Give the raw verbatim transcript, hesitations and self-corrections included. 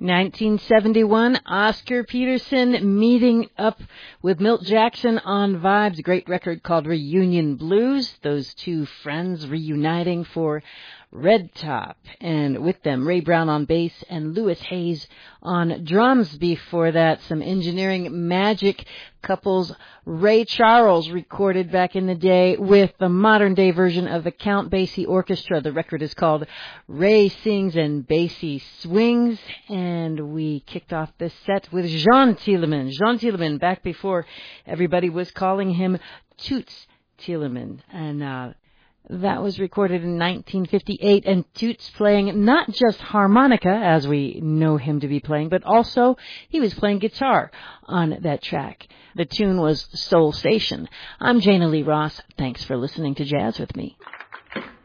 nineteen seventy-one, Oscar Peterson meeting up with Milt Jackson on Vibes, a great record called Reunion Blues. Those two friends reuniting for Red Top, and with them Ray Brown on bass and Louis Hayes on drums. Before that, some engineering magic couples. Ray Charles recorded back in the day with the modern day version of the Count Basie Orchestra. The record is called Ray Sings and Basie Swings, and we kicked off this set with Jean Thielemann. Jean Thielemann, back before everybody was calling him Toots Thielemann, and uh that was recorded in nineteen fifty-eight, and Toots playing not just harmonica, as we know him to be playing, but also he was playing guitar on that track. The tune was Soul Station. I'm Jana Lee Ross. Thanks for listening to Jazz with me.